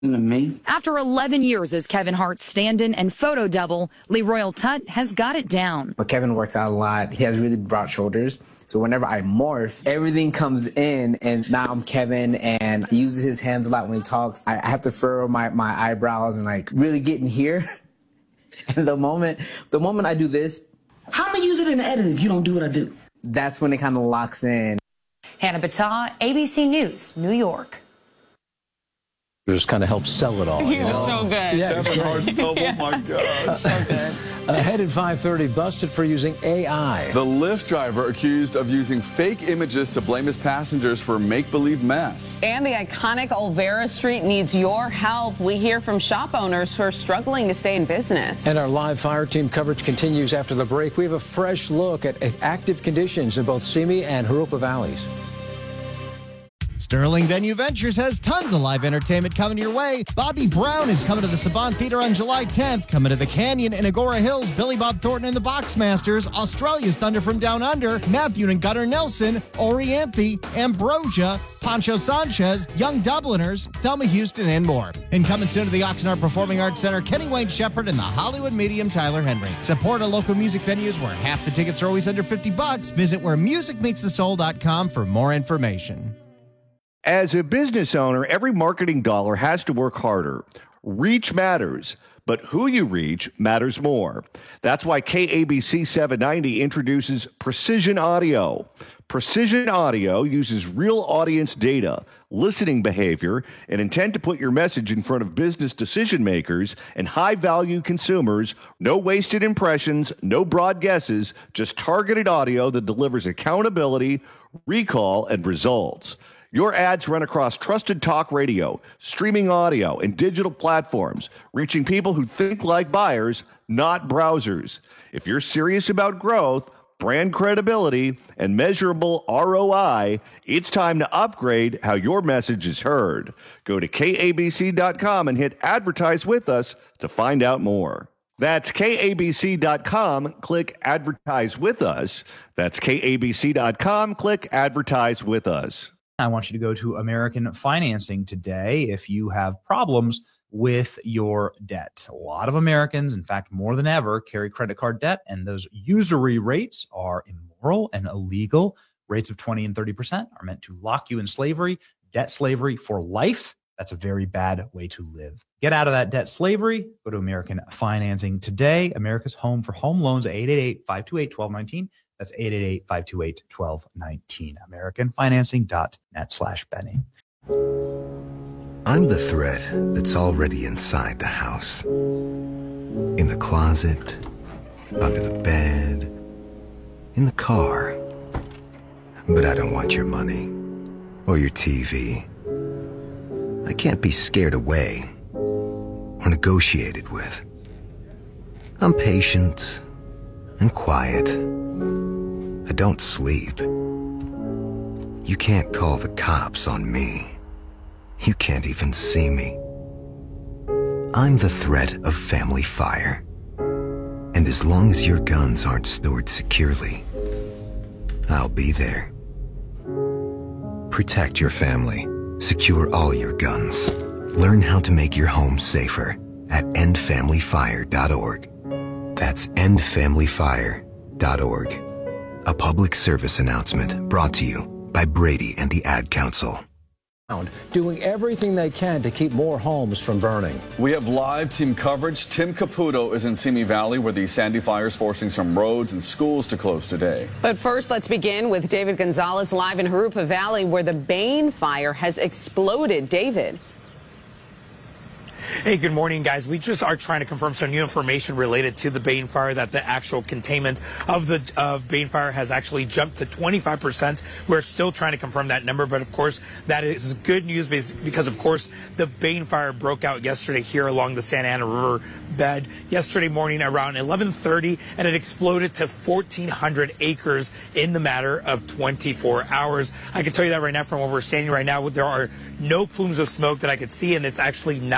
To me. After 11 years as Kevin Hart's stand-in and photo double, Leroy Tutt has got it down. But Kevin works out a lot. He has really broad shoulders. So whenever I morph, everything comes in, and now I'm Kevin, and he uses his hands a lot when he talks. I have to furrow my eyebrows and like really get in here. And the moment I do this, how am I use it in the edit if you don't do what I do? That's when it kind of locks in. Hannah Battah, ABC News, New York. Just kind of helps sell it all. He was so good. Yeah, Kevin Hart's double, yeah. My God. So good. Ahead at 5:30, busted for using AI. The Lyft driver accused of using fake images to blame his passengers for a make-believe mess. And the iconic Olvera Street needs your help. We hear from shop owners who are struggling to stay in business. And our live fire team coverage continues after the break. We have a fresh look at active conditions in both Simi and Jurupa valleys. Sterling Venue Ventures has tons of live entertainment coming your way. Bobby Brown is coming to the Saban Theater on July 10th. Coming to the Canyon in Agora Hills, Billy Bob Thornton and the Boxmasters. Australia's Thunder from Down Under. Matthew and Gunnar Nelson. Orianthe, Ambrosia, Pancho Sanchez, Young Dubliners, Thelma Houston, and more. And coming soon to the Oxnard Performing Arts Center, Kenny Wayne Shepherd and the Hollywood Medium Tyler Henry. Support our local music venues where half the tickets are always under $50. Visit wheremusicmeetsthesoul.com for more information. As a business owner, every marketing dollar has to work harder. Reach matters, but who you reach matters more. That's why KABC 790 introduces Precision Audio. Precision Audio uses real audience data, listening behavior, and intent to put your message in front of business decision makers and high-value consumers. No wasted impressions, no broad guesses, just targeted audio that delivers accountability, recall, and results. Your ads run across trusted talk radio, streaming audio, and digital platforms, reaching people who think like buyers, not browsers. If you're serious about growth, brand credibility, and measurable ROI, it's time to upgrade how your message is heard. Go to KABC.com and hit Advertise with Us to find out more. That's KABC.com. Click Advertise with Us. That's KABC.com. Click Advertise with Us. I want you to go to American Financing today if you have problems with your debt. A lot of Americans, in fact, more than ever, carry credit card debt, and those usury rates are immoral and illegal. Rates of 20 and 30% are meant to lock you in slavery, debt slavery for life. That's a very bad way to live. Get out of that debt slavery. Go to American Financing today. America's home for home loans, 888-528-1219. That's 888-528-1219. AmericanFinancing.net/Benny. I'm the thread that's already inside the house. In the closet, under the bed, in the car. But I don't want your money or your TV. I can't be scared away or negotiated with. I'm patient and quiet. I don't sleep. You can't call the cops on me. You can't even see me. I'm the threat of family fire. And as long as your guns aren't stored securely, I'll be there. Protect your family. Secure all your guns. Learn how to make your home safer at endfamilyfire.org. That's endfamilyfire.org. A public service announcement brought to you by Brady and the Ad Council. Doing everything they can to keep more homes from burning. We have live team coverage. Tim Caputo is in Simi Valley, where the Sandy fire is forcing some roads and schools to close today. But first, let's begin with David Gonzalez live in Jurupa Valley, where the Bain fire has exploded. David. Hey, good morning, guys. We just are trying to confirm some new information related to the Bain fire, that the actual containment of the Bain fire has actually jumped to 25%. We're still trying to confirm that number, but of course, that is good news because, of course, the Bain fire broke out yesterday here along the Santa Ana River bed yesterday morning around 11:30, and it exploded to 1,400 acres in the matter of 24 hours. I can tell you that right now from where we're standing right now, there are no plumes of smoke that I could see, and it's actually not windy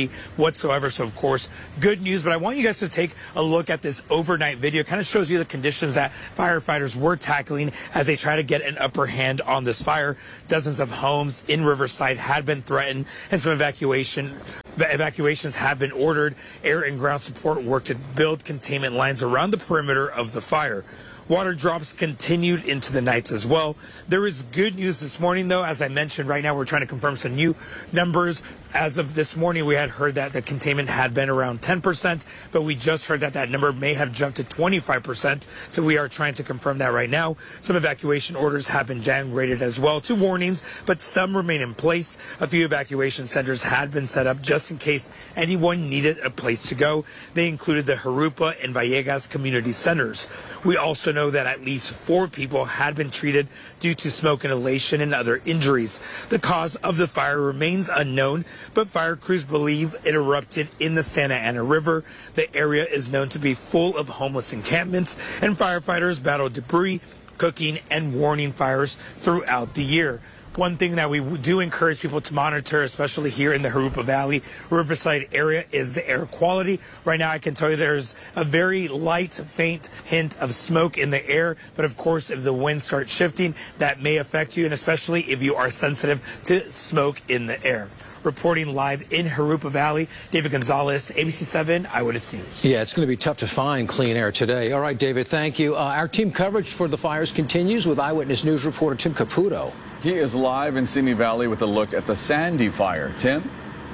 activity whatsoever. So, of course, good news. But I want you guys to take a look at this overnight video. It kind of shows you the conditions that firefighters were tackling as they try to get an upper hand on this fire. Dozens of homes in Riverside had been threatened, and some evacuations have been ordered. Air and ground support work to build containment lines around the perimeter of the fire. Water drops continued into the nights as well. There is good news this morning, though. As I mentioned, right now we're trying to confirm some new numbers. As of this morning, we had heard that the containment had been around 10%, but we just heard that that number may have jumped to 25%. So we are trying to confirm that right now. Some evacuation orders have been downgraded as well to warnings, but some remain in place. A few evacuation centers had been set up just in case anyone needed a place to go. They included the Jurupa and Villegas community centers. We also know that at least 4 people had been treated due to smoke inhalation and other injuries. The cause of the fire remains unknown, but fire crews believe it erupted in the Santa Ana River. The area is known to be full of homeless encampments, and firefighters battle debris, cooking, and warning fires throughout the year. One thing that we do encourage people to monitor, especially here in the Jurupa Valley, Riverside area, is the air quality. Right now, I can tell you there's a very light, faint hint of smoke in the air. But of course, if the wind starts shifting, that may affect you, and especially if you are sensitive to smoke in the air. Reporting live in Jurupa Valley, David Gonzalez, ABC7 Eyewitness News. Yeah, it's going to be tough to find clean air today. All right, David, thank you. Our team coverage for the fires continues with Eyewitness News reporter Tim Caputo. He is live in Simi Valley with a look at the Sandy fire. Tim?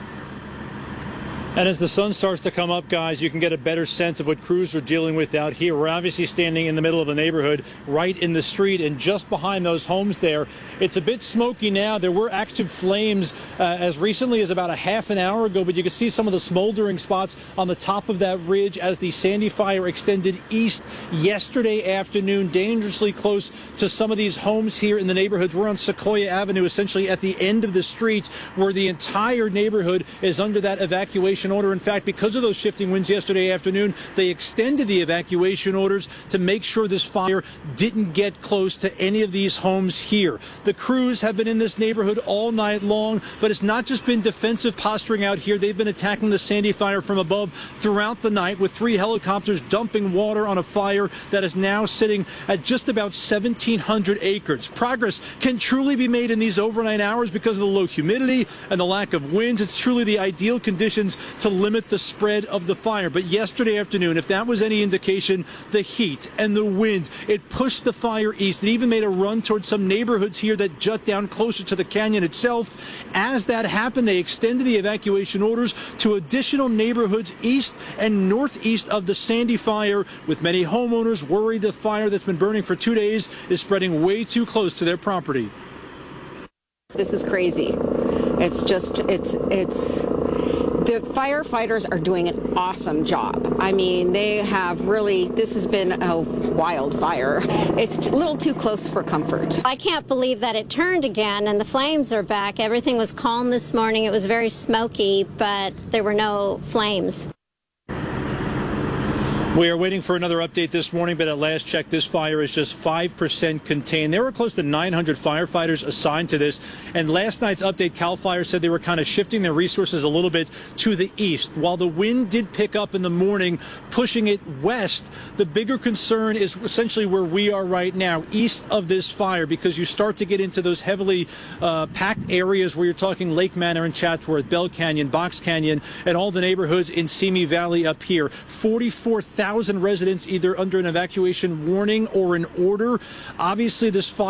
And as the sun starts to come up, guys, you can get a better sense of what crews are dealing with out here. We're obviously standing in the middle of a neighborhood right in the street, and just behind those homes there, it's a bit smoky now. There were active flames as recently as about a half an hour ago, but you can see some of the smoldering spots on the top of that ridge as the Sandy fire extended east yesterday afternoon, dangerously close to some of these homes here in the neighborhoods. We're on Sequoia Avenue, essentially at the end of the street, where the entire neighborhood is under that evacuation order. In fact, because of those shifting winds yesterday afternoon, they extended the evacuation orders to make sure this fire didn't get close to any of these homes here. The crews have been in this neighborhood all night long, but it's not just been defensive posturing out here. They've been attacking the Sandy fire from above throughout the night, with 3 helicopters dumping water on a fire that is now sitting at just about 1,700 acres. Progress can truly be made in these overnight hours because of the low humidity and the lack of winds. It's truly the ideal conditions to limit the spread of the fire. But yesterday afternoon, if that was any indication, the heat and the wind, it pushed the fire east. It even made a run towards some neighborhoods here that jut down closer to the canyon itself. As that happened, they extended the evacuation orders to additional neighborhoods east and northeast of the Sandy fire, with many homeowners worried the fire that's been burning for 2 days is spreading way too close to their property. This is crazy. It's the firefighters are doing an awesome job. I mean, they have really, this has been a wildfire. It's a little too close for comfort. I can't believe that it turned again and the flames are back. Everything was calm this morning. It was very smoky, but there were no flames. We are waiting for another update this morning, but at last check, this fire is just 5% contained. There were close to 900 firefighters assigned to this, and last night's update, CAL FIRE said they were kind of shifting their resources a little bit to the east. While the wind did pick up in the morning, pushing it west, the bigger concern is essentially where we are right now, east of this fire, because you start to get into those heavily packed areas where you're talking Lake Manor and Chatsworth, Bell Canyon, Box Canyon, and all the neighborhoods in Simi Valley up here. 44,000 residents either under an evacuation warning or an order. Obviously, this fire